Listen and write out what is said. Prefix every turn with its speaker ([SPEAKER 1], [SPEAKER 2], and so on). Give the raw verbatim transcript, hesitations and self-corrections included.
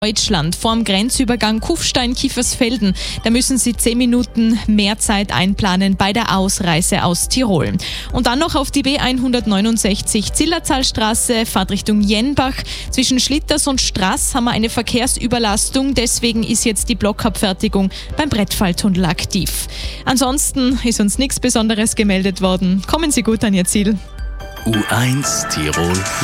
[SPEAKER 1] Deutschland vorm Grenzübergang Kufstein-Kiefersfelden. Da müssen Sie zehn Minuten mehr Zeit einplanen bei der Ausreise aus Tirol. Und dann noch auf die B hundertneunundsechzig Zillertalstraße, Fahrt Richtung Jenbach. Zwischen Schlitters und Straß haben wir eine Verkehrsüberlastung. Deswegen ist jetzt die Blockabfertigung beim Brettfalltunnel aktiv. Ansonsten ist uns nichts Besonderes gemeldet worden. Kommen Sie gut an Ihr Ziel.
[SPEAKER 2] U eins Tirol